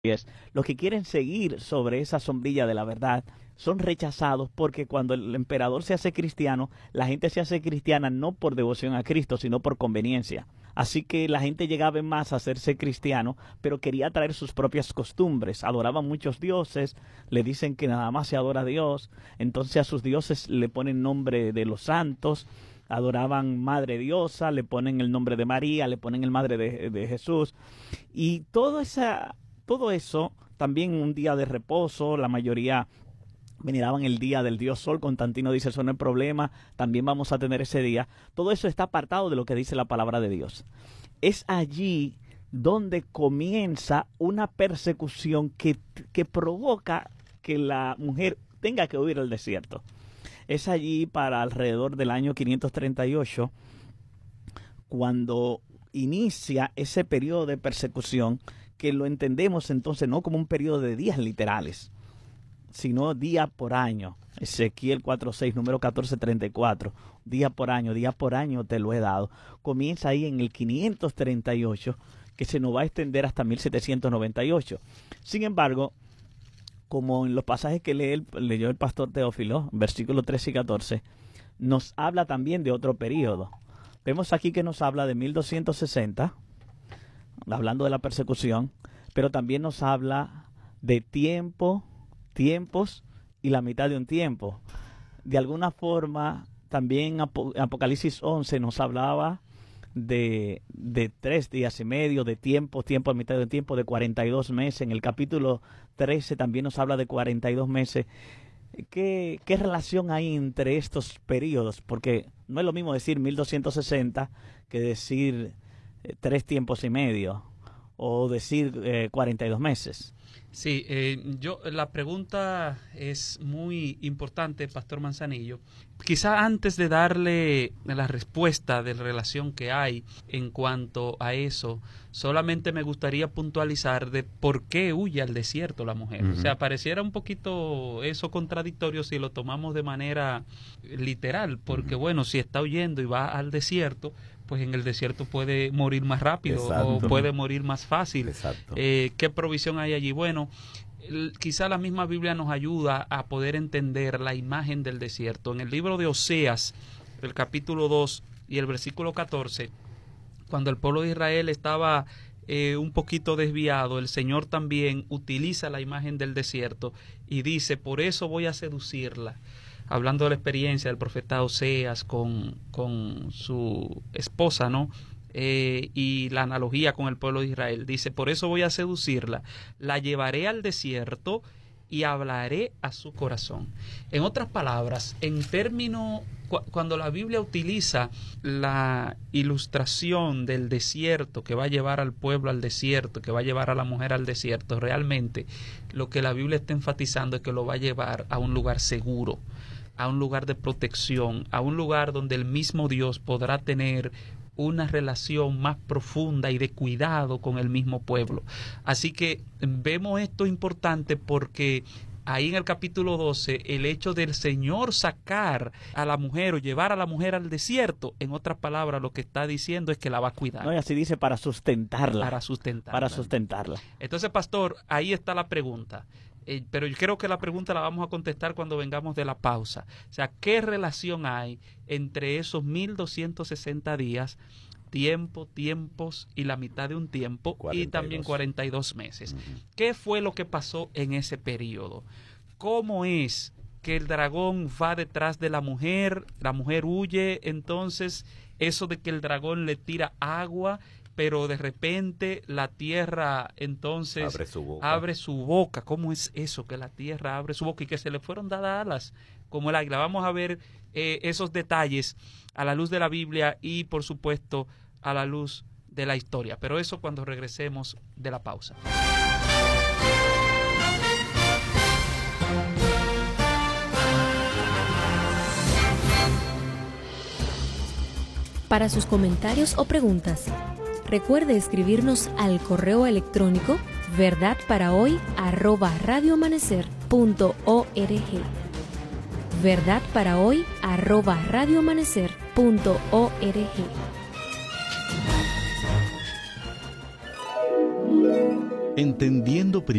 Los que quieren seguir sobre esa sombrilla de la verdad son rechazados porque cuando el emperador se hace cristiano, la gente se hace cristiana no por devoción a Cristo, sino por conveniencia. Así que la gente llegaba en masa a hacerse cristiano, pero quería traer sus propias costumbres. Adoraban muchos dioses, le dicen que nada más se adora a Dios, entonces a sus dioses le ponen nombre de los santos. Adoraban Madre Diosa, le ponen el nombre de María, le ponen el Madre de Jesús. Y todo eso, también un día de reposo, la mayoría veneraban el día del dios Sol. Constantino dice, eso no es problema, también vamos a tener ese día. Todo eso está apartado de lo que dice la palabra de Dios. Es allí donde comienza una persecución que provoca que la mujer tenga que huir al desierto. Es allí para alrededor del año 538 cuando inicia ese periodo de persecución, que lo entendemos entonces no como un periodo de días literales, sino día por año. Ezequiel 4:6, número 14:34, día por año te lo he dado. Comienza ahí en el 538, que se nos va a extender hasta 1798. Sin embargo, como en los pasajes que leyó el pastor Teófilo, versículos 13 y 14, nos habla también de otro periodo. Vemos aquí que nos habla de 1260, hablando de la persecución, pero también nos habla de tiempos y la mitad de un tiempo. De alguna forma, también Apocalipsis 11 nos hablaba de 3 días y medio, de tiempo a mitad de un tiempo, de 42 meses. En el capítulo 13 también nos habla de 42 meses. ¿Qué relación hay entre estos periodos? Porque no es lo mismo decir 1260 que decir 3 tiempos y medio o decir 42 meses. Sí, la pregunta es muy importante, Pastor Manzanillo. Quizá antes de darle la respuesta de la relación que hay en cuanto a eso, solamente me gustaría puntualizar de por qué huye al desierto la mujer. O sea, pareciera un poquito eso contradictorio si lo tomamos de manera literal, porque bueno, si está huyendo y va al desierto, pues en el desierto puede morir más rápido. Exacto. O puede morir más fácil. Exacto. ¿Qué provisión hay allí? Bueno, quizá la misma Biblia nos ayuda a poder entender la imagen del desierto. En el libro de Oseas, el capítulo 2 y el versículo 14, cuando el pueblo de Israel estaba un poquito desviado, el Señor también utiliza la imagen del desierto y dice, por eso voy a seducirla. Hablando de la experiencia del profeta Oseas con su esposa, ¿no? Y la analogía con el pueblo de Israel. Dice, por eso voy a seducirla, la llevaré al desierto y hablaré a su corazón. En otras palabras, en términos, cuando la Biblia utiliza la ilustración del desierto, que va a llevar al pueblo al desierto, que va a llevar a la mujer al desierto, realmente lo que la Biblia está enfatizando es que lo va a llevar a un lugar seguro, a un lugar de protección, a un lugar donde el mismo Dios podrá tener una relación más profunda y de cuidado con el mismo pueblo. Así que vemos esto importante porque ahí en el capítulo 12, el hecho del Señor sacar a la mujer o llevar a la mujer al desierto, en otras palabras, lo que está diciendo es que la va a cuidar. No, y así dice, para sustentarla. Para sustentarla. Entonces, pastor, ahí está la pregunta. Pero yo creo que la pregunta la vamos a contestar cuando vengamos de la pausa. O sea, ¿qué relación hay entre esos 1260 días, tiempos y la mitad de un tiempo 42. Y también 42 meses? ¿Qué fue lo que pasó en ese periodo? ¿Cómo es que el dragón va detrás de la mujer huye? Entonces, eso de que el dragón le tira agua, pero de repente la tierra entonces abre su boca. ¿Cómo es eso? Que la tierra abre su boca y que se le fueron dadas alas como el águila. Vamos a ver esos detalles a la luz de la Biblia y, por supuesto, a la luz de la historia. Pero eso cuando regresemos de la pausa. Para sus comentarios o preguntas, recuerde escribirnos al correo electrónico verdadparahoy@radioamanecer.org. verdadparahoy@radioamanecer.org. entendiendo